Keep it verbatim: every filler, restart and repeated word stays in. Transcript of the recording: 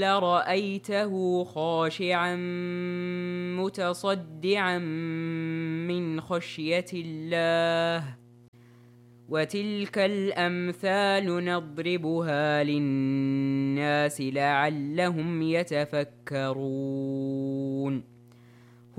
لرأيته خاشعا متصدعا من خشية الله. وتلك الأمثال نضربها للناس لعلهم يتفكرون.